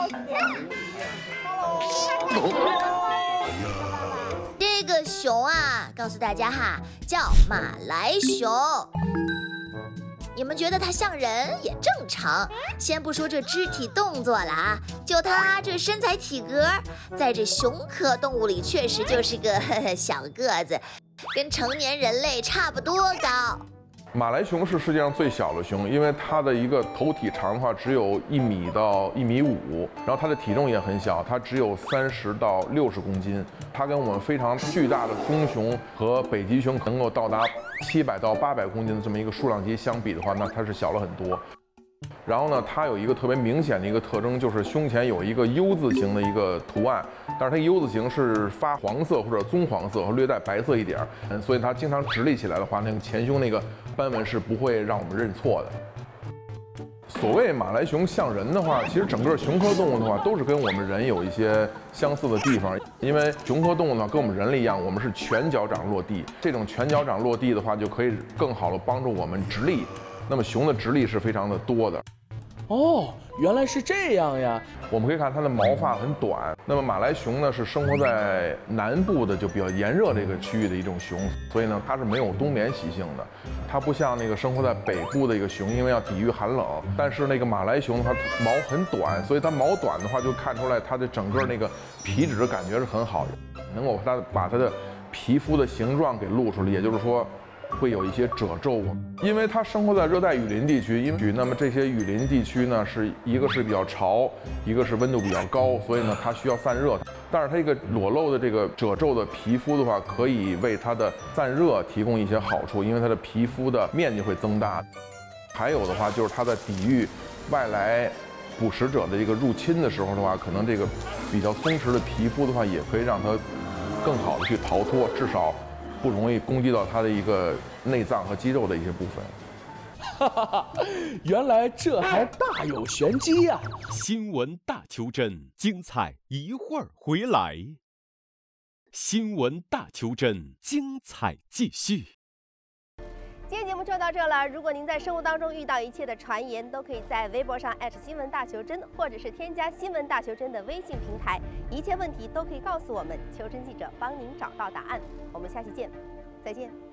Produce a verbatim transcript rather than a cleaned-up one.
这个熊啊，告诉大家哈，叫马来熊。你们觉得它像人也正常，先不说这肢体动作了啊，就它这身材体格，在这熊科动物里确实就是个呵呵小个子，跟成年人类差不多高。 马来熊是世界上最小的熊，因为它的一个头体长的话只有一米到一米五，然后它的体重也很小，它只有三十到六十公斤。它跟我们非常巨大的棕熊和北极熊能够到达七百到八百公斤的这么一个数量级相比的话，那它是小了很多。然后呢，它有一个特别明显的一个特征，就是胸前有一个 U 字形的一个图案，但是它 U 字形是发黄色或者棕黄色和略带白色一点，嗯，所以它经常直立起来的话，那个前胸那个斑纹是不会让我们认错的。所谓马来熊像人的话，其实整个熊科动物的话，都是跟我们人有一些相似的地方。因为熊科动物呢，跟我们人类一样，我们是全脚掌落地。这种全脚掌落地的话，就可以更好的帮助我们直立。那么熊的直立是非常的多的。 哦，原来是这样呀！ 我们可以看它的毛发很短。那么马来熊呢，是生活在南部的就比较炎热这个区域的一种熊，所以呢，它是没有冬眠习性的。它不像那个生活在北部的一个熊，因为要抵御寒冷。但是那个马来熊它毛很短，所以它毛短的话，就看出来它的整个那个皮质感觉是很好的，能够它把它的皮肤的形状给露出来，也就是说。会有一些褶皱，因为它生活在热带雨林地区，因为那么这些雨林地区呢，是一个是比较潮，一个是温度比较高，所以呢它需要散热。但是它一个裸露的这个褶皱的皮肤的话，可以为它的散热提供一些好处，因为它的皮肤的面积会增大。还有的话就是它在抵御外来捕食者的一个入侵的时候的话，可能这个比较松弛的皮肤的话，也可以让它更好的去逃脱，至少。不容易攻击到它的一个内脏和肌肉的一些部分。 哈哈哈，原来这还大有玄机呀！ 新闻大求真，精彩一会儿回来。新闻大求真，精彩继续。 今天节目就到这了。如果您在生活当中遇到一切的传言，都可以在微博上艾特新闻大求真，或者是添加新闻大求真的微信平台，一切问题都可以告诉我们，求真记者帮您找到答案。我们下期见，再见。